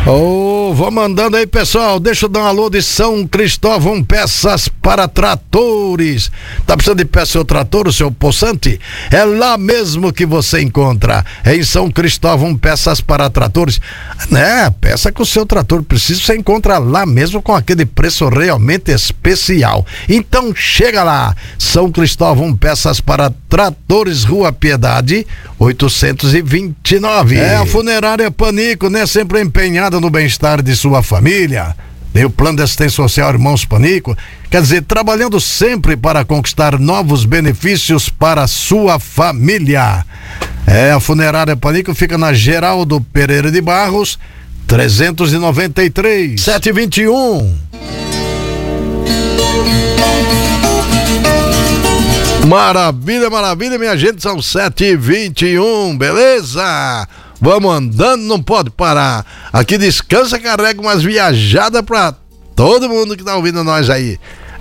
Vou mandando aí, pessoal. Deixa eu dar um alô de São Cristóvão Peças para Tratores. Tá precisando de peça seu trator, o seu poçante? É lá mesmo que você encontra. É em São Cristóvão Peças para Tratores. Né? Peça que o seu trator precisa, você encontra lá mesmo com aquele preço realmente especial. Então chega lá. São Cristóvão Peças para Tratores, Rua Piedade, 829. É a Funerária Panico, né? Sempre empenhada no bem-estar de sua família. Tem o plano de assistência social Irmãos Panico, quer dizer, trabalhando sempre para conquistar novos benefícios para a sua família. A Funerária Panico fica na Geraldo Pereira de Barros, 393, 721. Maravilha, maravilha, minha gente, são 7h21, beleza? Vamos andando, não pode parar. Aqui Descansa carrega umas viajadas pra todo mundo que tá ouvindo nós aí.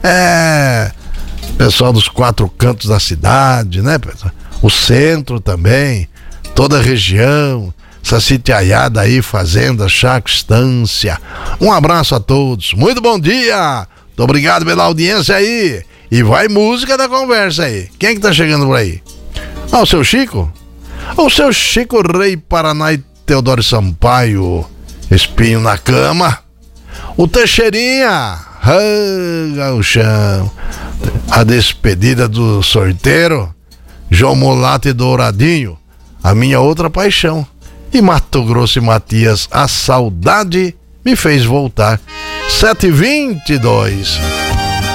Pessoal dos 4 cantos da cidade, né, pessoal? O centro também, toda a região, essa sitiaiada aí, fazenda, chácara, estância. Um abraço a todos, muito bom dia, muito obrigado pela audiência aí. E vai música da conversa aí. Quem que tá chegando por aí? O seu Chico? O seu Chico Rei Paraná e Teodoro Sampaio, Espinho na Cama. O Teixeirinha, Gauchão. A despedida do sorteiro, João Mulato e Douradinho, a minha outra paixão. E Mato Grosso e Matias, a saudade me fez voltar. 7h22.